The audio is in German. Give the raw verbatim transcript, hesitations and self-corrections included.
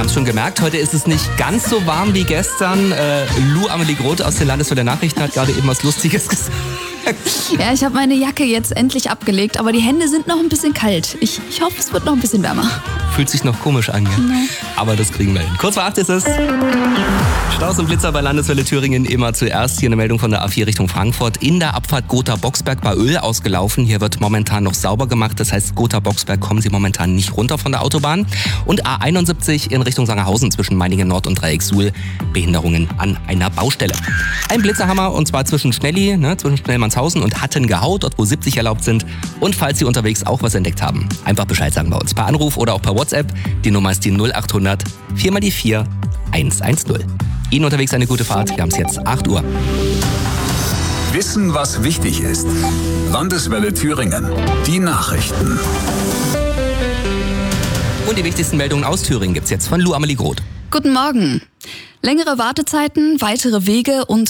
haben es schon gemerkt, heute ist es nicht ganz so warm wie gestern. Äh, Lou Amelie Groth aus den Landeswelle Nachrichten hat gerade eben was Lustiges gesagt. Ja, ich habe meine Jacke jetzt endlich abgelegt, aber die Hände sind noch ein bisschen kalt. Ich, ich hoffe, es wird noch ein bisschen wärmer. Fühlt sich noch komisch an, ja? Nein. Aber das kriegen wir hin. Kurz vor acht ist es. Staus und Blitzer bei Landeswelle Thüringen immer zuerst. Hier eine Meldung von der A vier Richtung Frankfurt. In der Abfahrt Gotha-Boxberg war Öl ausgelaufen. Hier wird momentan noch sauber gemacht. Das heißt, Gotha-Boxberg kommen Sie momentan nicht runter von der Autobahn. Und A einundsiebzig in Richtung Sangerhausen zwischen Meiningen Nord und Dreieck Suhl. Behinderungen an einer Baustelle. Ein Blitzerhammer und zwar zwischen Schnelli, ne, zwischen Schnellmannshausen und Hattengehau, dort wo siebzig erlaubt sind. Und falls Sie unterwegs auch was entdeckt haben, einfach Bescheid sagen bei uns. Per Anruf oder auch per WhatsApp. Die Nummer ist die null acht hundert vier mal die vier eins eins null. Ihnen unterwegs eine gute Fahrt. Wir haben es jetzt acht Uhr. Wissen, was wichtig ist. Landeswelle Thüringen. Die Nachrichten. Und die wichtigsten Meldungen aus Thüringen gibt's jetzt von Lou Amelie Groth. Guten Morgen. Längere Wartezeiten, weitere Wege und